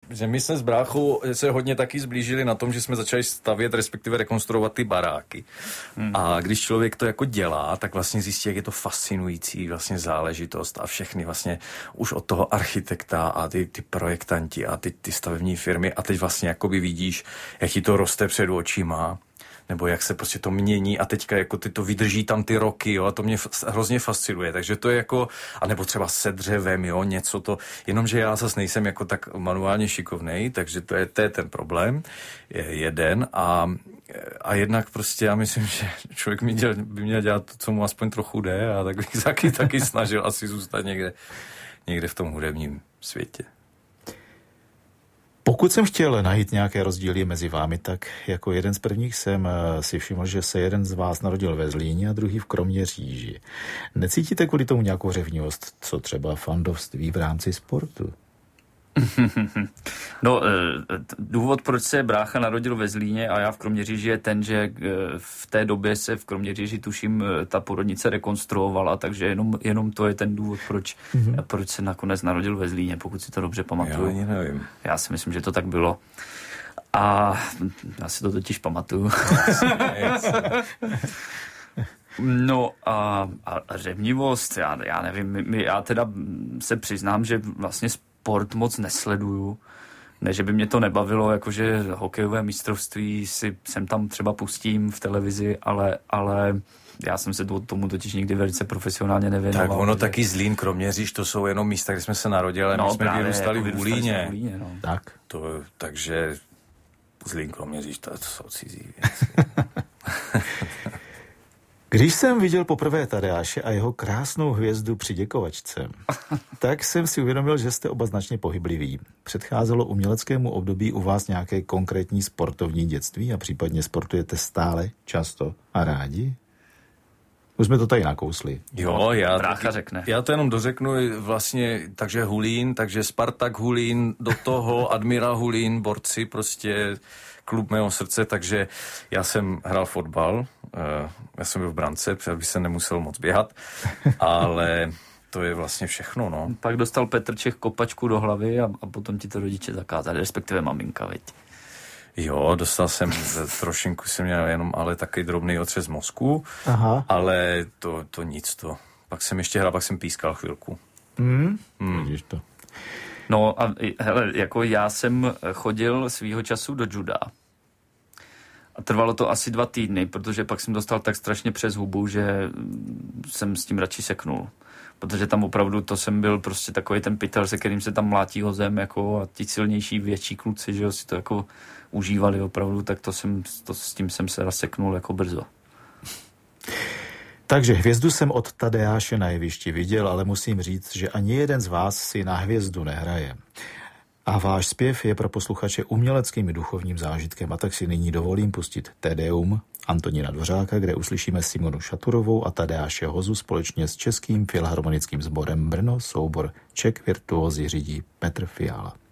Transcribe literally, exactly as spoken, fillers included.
že my jsme s bráchou se hodně taky zblížili na tom, že jsme začali stavět, respektive rekonstruovat ty baráky. Hmm. A když člověk to jako dělá, tak vlastně zjistí, jak je to fascinující vlastně záležitost a všechny vlastně už od toho architekta a ty, ty projektanti a ty, ty stavební firmy a teď vlastně jakoby vidíš, jak ti to roste před očima, nebo jak se prostě to mění a teďka jako ty to vydrží tam ty roky, jo, a to mě hrozně fascinuje, takže to je jako, a nebo třeba se dřevem, jo, něco to, jenomže já zase nejsem jako tak manuálně šikovnej, takže to je, to je ten problém, je jeden a, a jednak prostě já myslím, že člověk by měl, by měl dělat to, co mu aspoň trochu jde a tak bych taky, taky snažil asi zůstat někde, někde v tom hudebním světě. Pokud jsem chtěl najít nějaké rozdíly mezi vámi, tak jako jeden z prvních jsem si všiml, že se jeden z vás narodil ve Zlíně a druhý v Kroměříži. Necítíte kvůli tomu nějakou řevnivost, co třeba fandovství v rámci sportu? No, důvod, proč se brácha narodil ve Zlíně a já v Kroměříži je ten, že v té době se v Kroměříži, tuším, ta porodnice rekonstruovala, takže jenom, jenom to je ten důvod, proč, mm-hmm. proč se nakonec narodil ve Zlíně, pokud si to dobře pamatuju. Já ani nevím. Já si myslím, že to tak bylo. A já si to totiž pamatuju. No a, a řevnivost, já, já nevím, já teda se přiznám, že vlastně sport moc nesleduju. Ne, že by mě to nebavilo, jakože hokejové mistrovství si sem tam třeba pustím v televizi, ale, ale já jsem se tomu totiž nikdy velice profesionálně nevěnoval. Tak ono že... taky Zlín, Kroměříž, to jsou jenom místa, kde jsme se narodili, ale no, my jsme právě, vyrůstali jako v Hulíně. V Hulíně no. Tak. To, takže Zlín, Kroměříž, to, to jsou cizí věci. Když jsem viděl poprvé Tadeáše a jeho krásnou hvězdu při děkovačce, tak jsem si uvědomil, že jste oba značně pohybliví. Předcházelo uměleckému období u vás nějaké konkrétní sportovní dětství a případně sportujete stále, často a rádi? Už jsme to tady nakousli. Jo, já, Brácha řekne. Já to jenom dořeknu vlastně, takže Hulín, takže Spartak Hulín, do toho Admira Hulín, borci, prostě klub mého srdce, takže já jsem hrál fotbal, já jsem byl v brance, aby se nemusel moc běhat, ale to je vlastně všechno, no. Pak dostal Petr Čech kopačku do hlavy a, a potom ti to rodiče zakázali, respektive maminka, viď? Jo, dostal jsem, trošinku jsem měl jenom, ale taky drobný otřes mozku, Aha. ale to, to nic, to. Pak jsem ještě hrál, pak jsem pískal chvilku. Mm. Mm. Vidíš to. No a hele, jako já jsem chodil svýho času do juda. A trvalo to asi dva týdny, protože pak jsem dostal tak strašně přes hubu, že jsem s tím radši seknul. Protože tam opravdu to jsem byl prostě takový ten pytel, se kterým se tam mlátí o zem, jako a ti silnější, větší kluci, že jo, si to jako užívali opravdu, tak to jsem, to, s tím jsem se rozseknul jako brzo. Takže hvězdu jsem od Tadeáše na jevišti viděl, ale musím říct, že ani jeden z vás si na hvězdu nehraje. A váš zpěv je pro posluchače uměleckým i duchovním zážitkem, a tak si nyní dovolím pustit Tedeum Antonína Dvořáka, kde uslyšíme Simonu Šaturovou a Tadeáše Hozu společně s Českým filharmonickým sborem Brno, soubor Czech virtuózy řídí Petr Fiala.